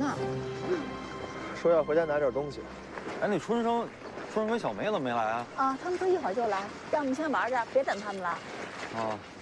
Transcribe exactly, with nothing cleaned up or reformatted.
呢。 说要回家拿点东西。 哎，那春生，春生跟小梅怎么没来啊？ 啊，他们说一会儿就来，让我们先玩着，别等他们了。 啊。